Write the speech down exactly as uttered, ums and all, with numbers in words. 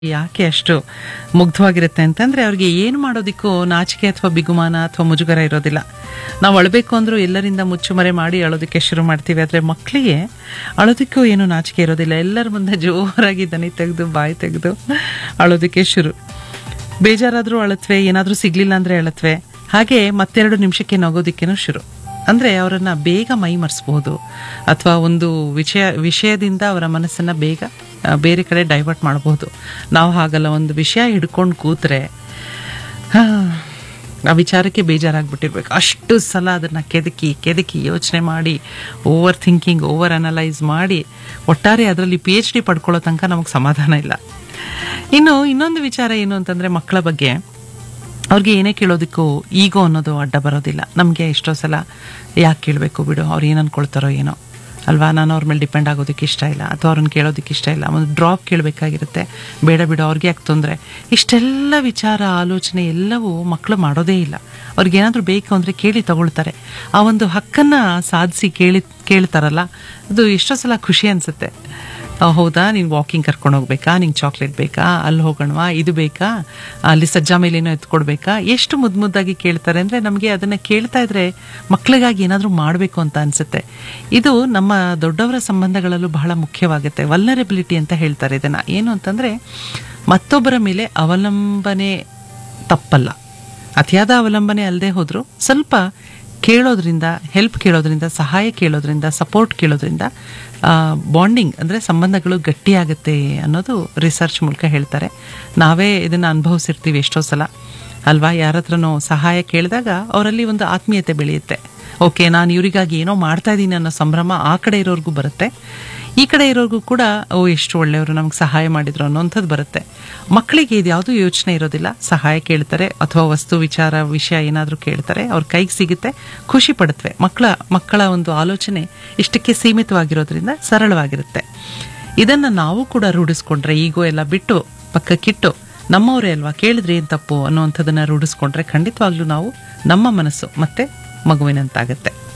ಯಾಕೆ ಅಷ್ಟು ಮುಗ್ಧವಾಗಿರುತ್ತೆ ಅಂತಂದ್ರೆ ಅವ್ರಿಗೆ ಏನು ಮಾಡೋದಿಕ್ಕೂ ನಾಚಿಕೆ ಅಥವಾ ಬಿಗುಮಾನ ಅಥವಾ ಮುಜುಗರ ಇರೋದಿಲ್ಲ. ನಾವು ಅಳಬೇಕು ಅಂದ್ರೂ ಎಲ್ಲರಿಂದ ಮುಚ್ಚುಮರೆ ಮಾಡಿ ಅಳೋದಕ್ಕೆ ಶುರು ಮಾಡ್ತೀವಿ. ಆದರೆ ಮಕ್ಕಳಿಗೆ ಅಳೋದಕ್ಕೂ ಏನು ನಾಚಿಕೆ ಇರೋದಿಲ್ಲ. ಎಲ್ಲರ ಮುಂದೆ ಜೋರಾಗಿ ದನಿ ತೆಗೆದು ಬಾಯಿ ತೆಗೆದು ಅಳೋದಕ್ಕೆ ಶುರು. ಬೇಜಾರಾದ್ರೂ ಅಳತ್ವೆ, ಏನಾದರೂ ಸಿಗ್ಲಿಲ್ಲ ಅಂದ್ರೆ ಅಳತ್ವೆ. ಹಾಗೆ ಮತ್ತೆರಡು ನಿಮಿಷಕ್ಕೆ ನಗೋದಿಕ್ಕೇನೂ ಶುರು. ಅಂದರೆ ಅವರನ್ನು ಬೇಗ ಮೈ ಮರೆಸ್ಬೋದು ಅಥವಾ ಒಂದು ವಿಷಯ ವಿಷಯದಿಂದ ಅವರ ಮನಸ್ಸನ್ನು ಬೇಗ ಬೇರೆ ಕಡೆ ಡೈವರ್ಟ್ ಮಾಡಬಹುದು. ನಾವು ಹಾಗಲ್ಲ, ಒಂದು ವಿಷಯ ಹಿಡ್ಕೊಂಡು ಕೂತ್ರೆ ಆ ವಿಚಾರಕ್ಕೆ ಬೇಜಾರಾಗ್ಬಿಟ್ಟಿರ್ಬೇಕು. ಅಷ್ಟು ಸಲ ಅದನ್ನು ಕೆದಕಿ ಕೆದಕಿ ಯೋಚನೆ ಮಾಡಿ ಓವರ್ ಥಿಂಕಿಂಗ್ ಓವರ್ ಅನಲೈಸ್ ಮಾಡಿ ಒಟ್ಟಾರೆ ಅದರಲ್ಲಿ ಪಿ ಎಚ್ ಡಿ ಪಡ್ಕೊಳ್ಳೋ ತನಕ ನಮಗೆ ಸಮಾಧಾನ ಇಲ್ಲ. ಇನ್ನು ಇನ್ನೊಂದು ವಿಚಾರ ಏನು ಅಂತಂದರೆ, ಮಕ್ಕಳ ಬಗ್ಗೆ ಅವ್ರಿಗೆ ಏನೇ ಕೇಳೋದಕ್ಕೂ ಈಗೋ ಅನ್ನೋದು ಅಡ್ಡ ಬರೋದಿಲ್ಲ. ನಮಗೆ ಎಷ್ಟೋ ಸಲ ಯಾಕೆ ಕೇಳಬೇಕು ಬಿಡು, ಅವ್ರು ಏನು ಅಂದ್ಕೊಳ್ತಾರೋ ಏನೋ ಅಲ್ವಾ, ನಾನು ಅವ್ರ ಮೇಲೆ ಡಿಪೆಂಡ್ ಆಗೋದಕ್ಕೆ ಇಷ್ಟ ಇಲ್ಲ ಅಥವಾ ಅವ್ರನ್ನ ಕೇಳೋದಕ್ಕೆ ಇಷ್ಟ ಇಲ್ಲ, ಒಂದು ಡ್ರಾಪ್ ಕೇಳಬೇಕಾಗಿರುತ್ತೆ, ಬೇಡ ಬಿಡು ಅವ್ರಿಗೆ ಯಾಕೆ ತೊಂದರೆ. ಇಷ್ಟೆಲ್ಲ ವಿಚಾರ ಆಲೋಚನೆ ಎಲ್ಲವೂ ಮಕ್ಕಳು ಮಾಡೋದೇ ಇಲ್ಲ. ಅವ್ರಿಗೇನಾದರೂ ಬೇಕು ಅಂದರೆ ಕೇಳಿ ತಗೊಳ್ತಾರೆ. ಆ ಒಂದು ಹಕ್ಕನ್ನು ಸಾಧಿಸಿ ಕೇಳಿ ಕೇಳ್ತಾರಲ್ಲ, ಅದು ಎಷ್ಟೋ ಸಲ ಖುಷಿ ಅನಿಸುತ್ತೆ. ಹೌದಾ, ನೀನು ವಾಕಿಂಗ್ ಕರ್ಕೊಂಡು ಹೋಗ್ಬೇಕಾ, ನಿಂಗೆ ಚಾಕ್ಲೇಟ್ ಬೇಕಾ, ಅಲ್ಲಿ ಹೋಗೋಣವಾ, ಇದು ಬೇಕಾ, ಅಲ್ಲಿ ಸಜ್ಜಾ ಮೇಲೇನೋ ಎತ್ಕೊಡ್ಬೇಕಾ, ಎಷ್ಟು ಮುದ್ದು ಮುದ್ದಾಗಿ ಕೇಳ್ತಾರೆ ಅಂದರೆ ನಮಗೆ ಅದನ್ನು ಕೇಳ್ತಾ ಇದ್ರೆ ಮಕ್ಕಳಿಗಾಗಿ ಏನಾದರೂ ಮಾಡಬೇಕು ಅಂತ ಅನಿಸುತ್ತೆ. ಇದು ನಮ್ಮ ದೊಡ್ಡವರ ಸಂಬಂಧಗಳಲ್ಲೂ ಬಹಳ ಮುಖ್ಯವಾಗುತ್ತೆ. ವಲ್ನರಬಿಲಿಟಿ ಅಂತ ಹೇಳ್ತಾರೆ ಇದನ್ನು. ಏನು ಅಂತಂದರೆ, ಮತ್ತೊಬ್ಬರ ಮೇಲೆ ಅವಲಂಬನೆ ತಪ್ಪಲ್ಲ, ಅತಿಯಾದ ಅವಲಂಬನೆ ಅಲ್ಲದೆ ಹೋದರೂ ಸ್ವಲ್ಪ ಕೇಳೋದ್ರಿಂದ, ಹೆಲ್ಪ್ ಕೇಳೋದ್ರಿಂದ, ಸಹಾಯ ಕೇಳೋದ್ರಿಂದ, ಸಪೋರ್ಟ್ ಕೇಳೋದ್ರಿಂದ ಬಾಂಡಿಂಗ್ ಅಂದರೆ ಸಂಬಂಧಗಳು ಗಟ್ಟಿಯಾಗುತ್ತೆ ಅನ್ನೋದು ರಿಸರ್ಚ್ ಮೂಲಕ ಹೇಳ್ತಾರೆ. ನಾವೇ ಇದನ್ನು ಅನುಭವಿಸಿರ್ತೀವಿ ಎಷ್ಟೋ ಸಲ ಅಲ್ವಾ. ಯಾರ ಹತ್ರನೋ ಸಹಾಯ ಕೇಳಿದಾಗ ಅವರಲ್ಲಿ ಒಂದು ಆತ್ಮೀಯತೆ ಬೆಳೆಯುತ್ತೆ. ಓಕೆ, ನಾನು ಇವರಿಗಾಗಿ ಏನೋ ಮಾಡ್ತಾ ಇದ್ದೀನಿ ಅನ್ನೋ ಸಂಭ್ರಮ ಆ ಕಡೆ ಇರೋರ್ಗೂ ಬರುತ್ತೆ, ಈ ಕಡೆ ಇರೋರ್ಗೂ ಕೂಡ ಓ ಎಷ್ಟು ಒಳ್ಳೆಯವರು ನಮ್ಗೆ ಸಹಾಯ ಮಾಡಿದ್ರು ಅನ್ನೋಂಥದ್ದು ಬರುತ್ತೆ. ಮಕ್ಕಳಿಗೆ ಇದು ಯಾವುದೂ ಯೋಚನೆ ಇರೋದಿಲ್ಲ. ಸಹಾಯ ಕೇಳ್ತಾರೆ ಅಥವಾ ವಸ್ತು ವಿಚಾರ ವಿಷಯ ಏನಾದರೂ ಕೇಳ್ತಾರೆ, ಅವ್ರ ಕೈಗೆ ಸಿಗುತ್ತೆ, ಖುಷಿ ಪಡುತ್ತವೆ. ಮಕ್ಕಳ ಮಕ್ಕಳ ಒಂದು ಆಲೋಚನೆ ಇಷ್ಟಕ್ಕೆ ಸೀಮಿತವಾಗಿರೋದ್ರಿಂದ ಸರಳವಾಗಿರುತ್ತೆ. ಇದನ್ನು ನಾವು ಕೂಡ ರೂಢಿಸ್ಕೊಂಡ್ರೆ, ಈಗೋ ಎಲ್ಲ ಬಿಟ್ಟು ಪಕ್ಕಕ್ಕಿಟ್ಟು ನಮ್ಮವರೇ ಅಲ್ವಾ, ಕೇಳಿದ್ರೆ ಏನು ತಪ್ಪು ಅನ್ನೋವಂಥದ್ದನ್ನು ರೂಢಿಸ್ಕೊಂಡ್ರೆ ಖಂಡಿತವಾಗ್ಲೂ ನಾವು ನಮ್ಮ ಮನಸ್ಸು ಮತ್ತೆ ಮಗುವಿನಂತಾಗತ್ತೆ.